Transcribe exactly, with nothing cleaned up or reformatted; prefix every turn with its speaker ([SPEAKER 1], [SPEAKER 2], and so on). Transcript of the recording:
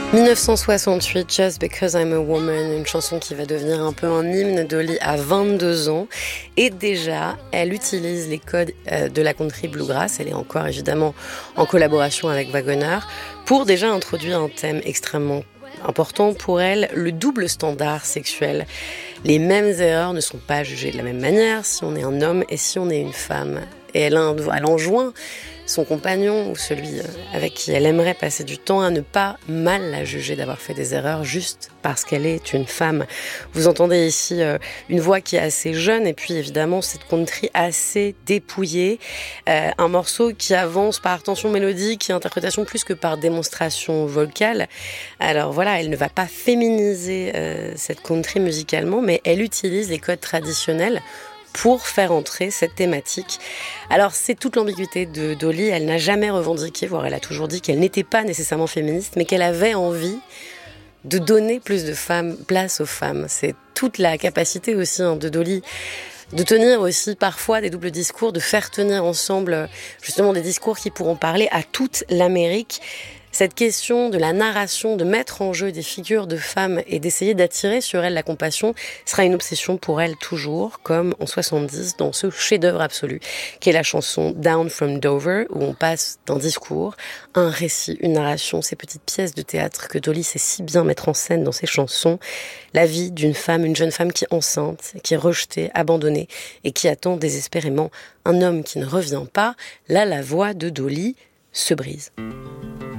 [SPEAKER 1] dix-neuf cent soixante-huit, Just Because I'm a Woman, une chanson qui va devenir un peu un hymne. Dolly a vingt-deux ans et déjà elle utilise les codes de la country bluegrass, elle est encore évidemment en collaboration avec Wagoner, pour déjà introduire un thème extrêmement important pour elle, le double standard sexuel. Les mêmes erreurs ne sont pas jugées de la même manière si on est un homme et si on est une femme. Et elle, elle enjoint son compagnon ou celui avec qui elle aimerait passer du temps à ne pas mal la juger d'avoir fait des erreurs juste parce qu'elle est une femme. Vous entendez ici une voix qui est assez jeune et puis évidemment cette country assez dépouillée. Euh, un morceau qui avance par tension mélodique et interprétation plus que par démonstration vocale. Alors voilà, elle ne va pas féminiser euh, cette country musicalement, mais elle utilise les codes traditionnels pour faire entrer cette thématique. Alors c'est toute l'ambiguïté de Dolly, elle n'a jamais revendiqué, voire elle a toujours dit qu'elle n'était pas nécessairement féministe, mais qu'elle avait envie de donner plus de femmes, place aux femmes. C'est toute la capacité aussi hein, de Dolly de tenir aussi parfois des doubles discours, de faire tenir ensemble justement des discours qui pourront parler à toute l'Amérique. Cette question de la narration, de mettre en jeu des figures de femmes et d'essayer d'attirer sur elles la compassion sera une obsession pour elle toujours, comme en soixante-dix dans ce chef-d'œuvre absolu qui est la chanson Down from Dover, où on passe d'un discours à un récit, une narration, ces petites pièces de théâtre que Dolly sait si bien mettre en scène dans ses chansons, la vie d'une femme, une jeune femme qui est enceinte, qui est rejetée, abandonnée et qui attend désespérément un homme qui ne revient pas. Là, la voix de Dolly se brise.